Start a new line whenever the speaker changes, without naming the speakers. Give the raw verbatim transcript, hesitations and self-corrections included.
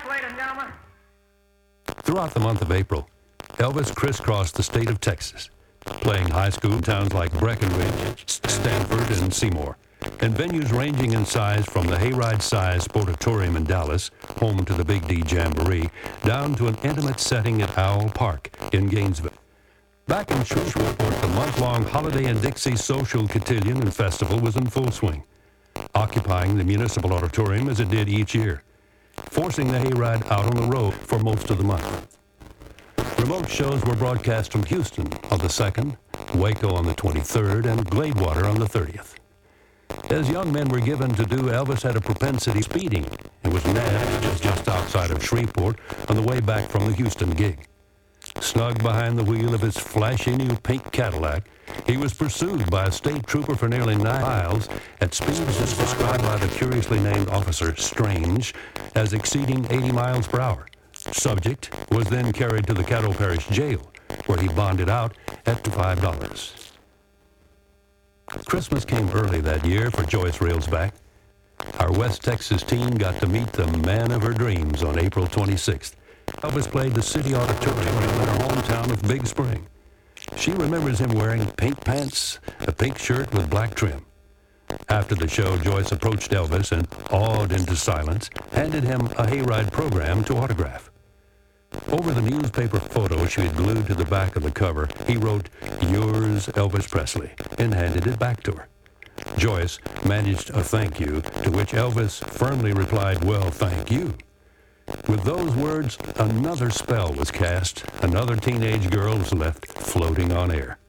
ladies and gentlemen.
Throughout the month of April, Elvis crisscrossed the state of Texas, playing high school in towns like Breckenridge, Stanford, and Seymour, and venues ranging in size from the Hayride-sized Sportatorium in Dallas, home to the Big D Jamboree, down to an intimate setting at Owl Park in Gainesville. Back in Shreveport, the month-long Holiday in Dixie Social Cotillion and Festival was in full swing, occupying the Municipal Auditorium as it did each year, forcing the Hayride out on the road for most of the month. Remote shows were broadcast from Houston on the second, Waco on the twenty-third, and Gladewater on the thirtieth. As young men were given to do, Elvis had a propensity speeding and was nabbed just, just outside of Shreveport on the way back from the Houston gig. Snug behind the wheel of his flashy new pink Cadillac, he was pursued by a state trooper for nearly nine miles at speeds as described by the curiously named Officer Strange as exceeding eighty miles per hour. Subject was then carried to the Caddo Parish Jail, where he bonded out at five dollars. Christmas came early that year for Joyce Railsback. Our West Texas teen got to meet the man of her dreams on April twenty-sixth. Elvis played the City Auditorium in her hometown of Big Spring. She remembers him wearing pink pants, a pink shirt with black trim. After the show, Joyce approached Elvis and, awed into silence, handed him a Hayride program to autograph. Over the newspaper photo she had glued to the back of the cover, he wrote, "Yours, Elvis Presley," and handed it back to her. Joyce managed a thank you, to which Elvis firmly replied, "Well, thank you." With those words, another spell was cast. Another teenage girl was left floating on air.